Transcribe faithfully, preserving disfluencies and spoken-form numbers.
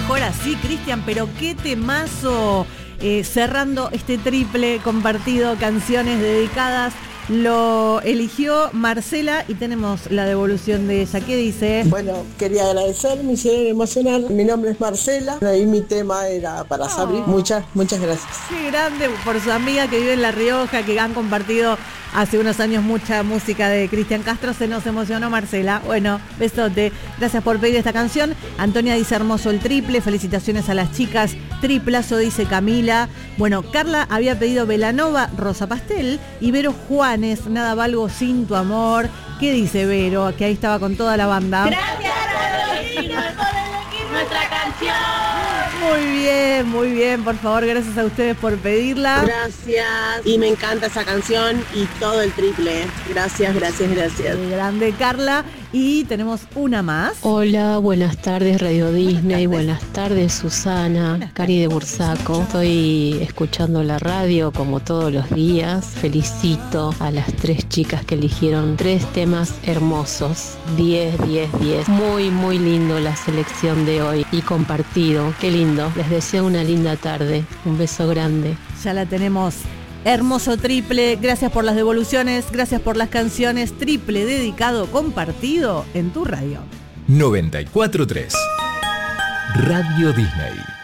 mejor así, Cristian, pero qué temazo. Eh, cerrando este triple compartido, canciones dedicadas. Lo eligió Marcela y tenemos la devolución de ella. ¿Qué dice? Bueno, quería agradecer, me hicieron emocionar. Mi nombre es Marcela, ahí mi tema era para Sabri. Oh. Muchas, muchas gracias. Qué grande por su amiga que vive en La Rioja, que han compartido hace unos años mucha música de Cristian Castro. Se nos emocionó Marcela. Bueno, besote. Gracias por pedir esta canción. Antonia dice hermoso el triple. Felicitaciones a las chicas. Triplazo, dice Camila. Bueno, Carla había pedido Belanova, Rosa Pastel. Y Vero Juanes, Nada valgo sin tu amor. ¿Qué dice Vero? Que ahí estaba con toda la banda. Gracias por elegir nuestra canción. Muy bien, muy bien, por favor, gracias a ustedes por pedirla. Gracias, y me encanta esa canción y todo el triple. Gracias, gracias, gracias. Muy grande, Carla. Y tenemos una más. Hola, buenas tardes Radio Disney, buenas tardes, buenas tardes Susana, buenas Cari de Bursaco. Estoy escuchando la radio como todos los días. Felicito a las tres chicas que eligieron tres temas hermosos. diez, diez, diez. Muy, muy lindo la selección de hoy y compartido. Qué lindo. Les deseo una linda tarde. Un beso grande. Ya la tenemos. Hermoso triple, gracias por las devoluciones, gracias por las canciones, triple dedicado, compartido en tu radio. noventa y cuatro punto tres Radio Disney.